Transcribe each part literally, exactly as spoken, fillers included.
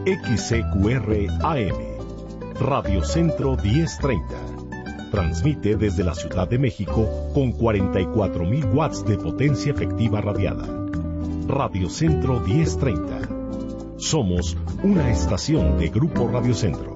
X C Q R A M, Radio Centro diez treinta. Transmite desde la Ciudad de México con cuarenta y cuatro mil watts de potencia efectiva radiada. Radio Centro diez treinta. Somos una estación de Grupo Radio Centro.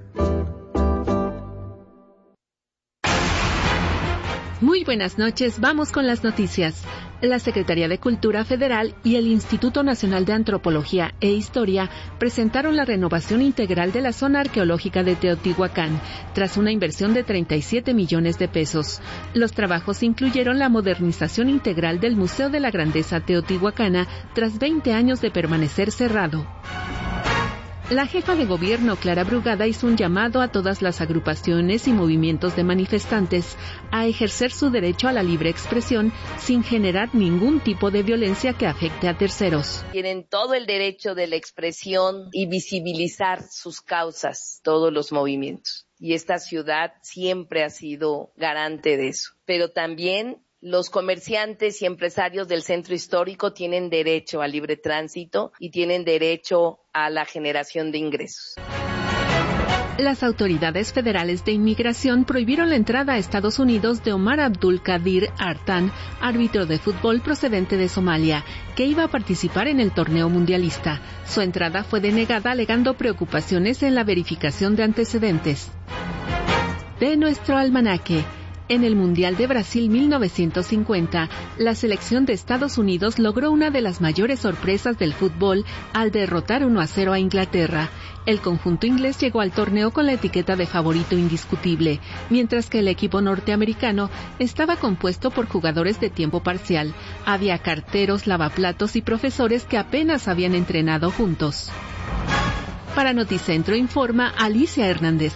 Muy buenas noches, vamos con las noticias. La Secretaría de Cultura Federal y el Instituto Nacional de Antropología e Historia presentaron la renovación integral de la zona arqueológica de Teotihuacán, tras una inversión de treinta y siete millones de pesos. Los trabajos incluyeron la modernización integral del Museo de la Grandeza Teotihuacana, tras veinte años de permanecer cerrado. La jefa de gobierno, Clara Brugada, hizo un llamado a todas las agrupaciones y movimientos de manifestantes a ejercer su derecho a la libre expresión sin generar ningún tipo de violencia que afecte a terceros. Tienen todo el derecho de la expresión y visibilizar sus causas, todos los movimientos. Y esta ciudad siempre ha sido garante de eso. Pero también los comerciantes y empresarios del centro histórico tienen derecho al libre tránsito y tienen derecho a la generación de ingresos. Las autoridades federales de inmigración prohibieron la entrada a Estados Unidos de Omar Abdul Qadir Artan, árbitro de fútbol procedente de Somalia, que iba a participar en el torneo mundialista. Su entrada fue denegada alegando preocupaciones en la verificación de antecedentes. De nuestro almanaque. En el Mundial de Brasil mil novecientos cincuenta, la selección de Estados Unidos logró una de las mayores sorpresas del fútbol al derrotar uno a cero a Inglaterra. El conjunto inglés llegó al torneo con la etiqueta de favorito indiscutible, mientras que el equipo norteamericano estaba compuesto por jugadores de tiempo parcial. Había carteros, lavaplatos y profesores que apenas habían entrenado juntos. Para Noticentro informa Alicia Hernández.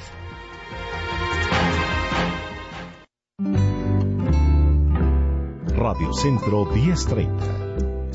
Radio Centro diez treinta.